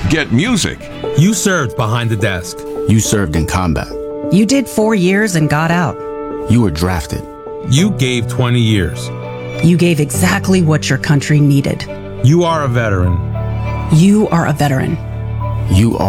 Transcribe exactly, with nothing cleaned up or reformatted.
Get music. You served behind the desk. You served in combat. You did four years and got out. You were drafted. You gave twenty years. You gave exactly what your country needed. You are a veteran. You are a veteran. You are